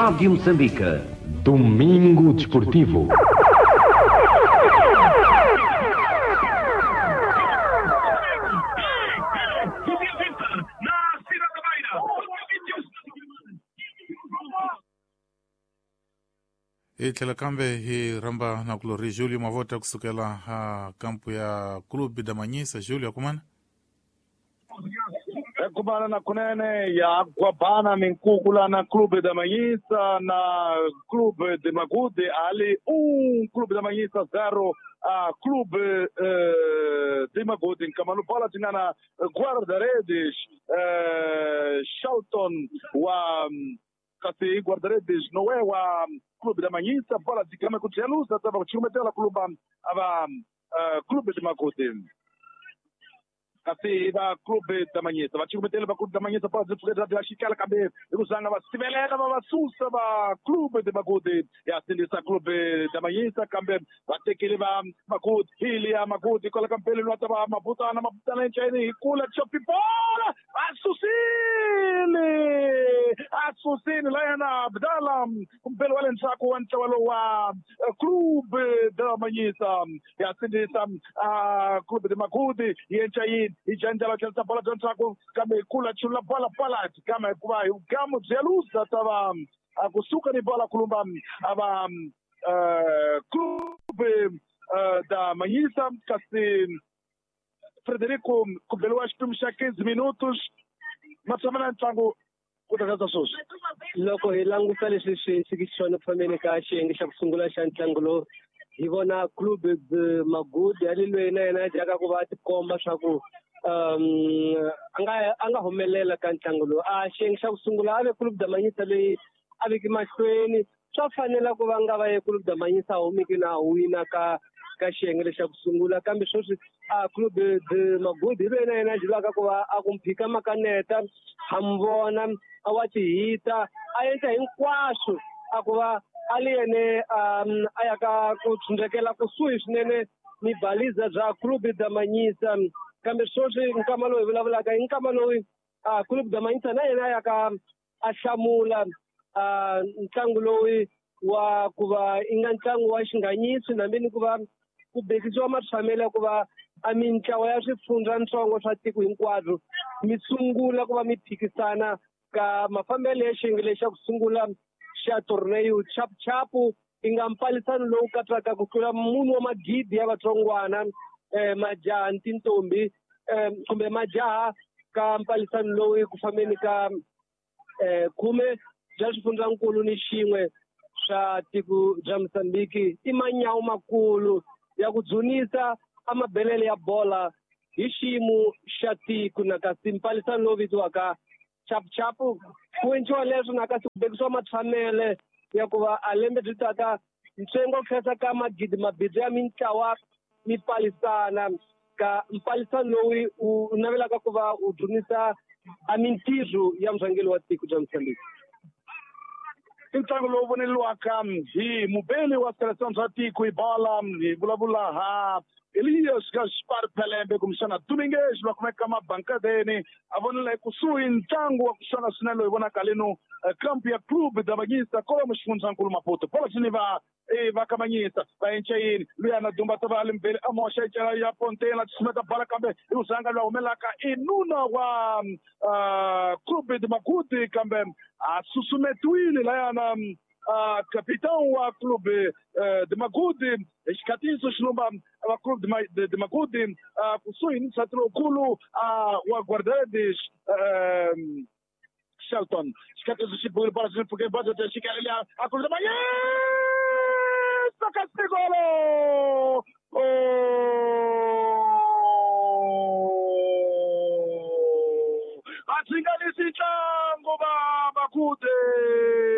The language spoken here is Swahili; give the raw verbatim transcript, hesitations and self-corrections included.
Rádio Moçambique, Domingo Desportivo. Itlela kambe hi ramba na kulori Julio Mavota kusukela ha kampu ya klubi Damanyisa. Julio kumana kumana na kunene ya kwabana minkukula na klubi Damanyisa na klubi de Magude ali um klubi Damanyisa zero a clube uh, de Magude kama bola tinana guarda-redes uh, Shelton wa kasi guarda-redes não é o clube da Manhissa, bola de cama com a luz, estava o time dela clube ava clube de Magude. Kasi va clube da Manhissa, va time dela clube da Manhissa bola de fuga da Chicala cabe, usando va Sivelera va Sussa va clube de Magude. E assim essa clube da Manhissa cabe, va ter que levar Magude, Ilia Magude, cola campele no tava mabuta na mabuta na chene, cula chopi bola, asusile. Asusini Lena Abdallah kumpelo wale nsako wancha walo wa clube da Manhissa ya sindi sam clube de Magude yencha yin ijanja la kelsa bola nsako kama kula chula bola bola kama kuba kama zelusa tava akusuka ni bola kulumba aba clube da Manhissa kasi Frederico kumpelo acho que quinze minutos mas também ntsango loko hi languta leswi swi sikisona ku fambeni ka xiyenge xa ku sungula xa ntlangu lowu hi vona club Magude ali loyi na yena jaka ku va tikomba swa ku um a nga a nga humelela ka ntlangu lowu a xiyenge xa ku sungula ave club Damanyisa leyi a veki mahlweni swa fanela ku va nga va ye club Damanyisa humiki na wina ka ka xiyenge lexa ku sungula kambe sweswi a club de Magude loyi na yena jilaka ku va a ku mphika makaneta hambona a wa tihita a endla hinkwaswo a ku va a li yene um a ya ka ku tshundzekela kusuhi swinene ni baliza bya club Damanyisa kambe sweswi nkama lowu hi vulavulaka hi nkama lowu a club Damanyisa na yena a ya ka a hlamula ntlangu lowu wa ku va i nga ntlangu wa xinganyisi nambeni ku va ku bekisiwa matshamelo ku va a mintlawa ya swifundzatsongo swa tiko hinkwabyo mi sungula ku va mi phikisana ka mafambelo ya xiyenge lexa ku sungula xa torneyo chapuchapu i nga mpalisano lowu katsaka ku tlula munhu wa magidi ya vatsongwana eh majaha tintombi eh kumbe majaha ka mpalisano lowu ku fambeni ka eh khume bya swifundzankulu ni xin'we swa tiko bya Mozambique i manyawu makulu ya ku dzunisa amabelele ya bola hi xiyimo xa tiko na kasi mpalisano lowu vitiwaka chapuchapu ku endliwa leswi na kasi ku bekisiwa matshamele ya ku va a lembe byi taka ntsengo khensa ka magidi mabindzu ya mintlawa mi palisana ka mpalisano lowu u navelaka ku va u dzunisa a mintirho ya murhangeri wa tiko bya Mozambique. Ntlangu lowu voneliwaka hi mubeli wa seleção bya tiko hi bola hi vulavula ha Elias Gaspar Pelembe kumshana Domingues va kumeka mabankadeni a vonela kusuhi ntlangu wa kushana swinene loyi vonaka leno kampu ya club Damanyisa kolomo xifundzhankulu Maputo bola xini va e va kamanyisa va encha yini luya na dumba ta va limbeli a moxa icela ya pontela tsimeta bola kambe i usanga lwa humelaka inuna wa club de Magude kambe a susumetiwile layana Uh, capitão wa club uh, de Magude xikatiso xilumba wa club de, de, de Magude uh, kusuhi ni satro kulu uh, wa guarda-redes uh, Shelton xikatiso xibuli para xi porque bota de xikarelia a club de Manhissa castigolo oh atsinga nisi tlango ba Magude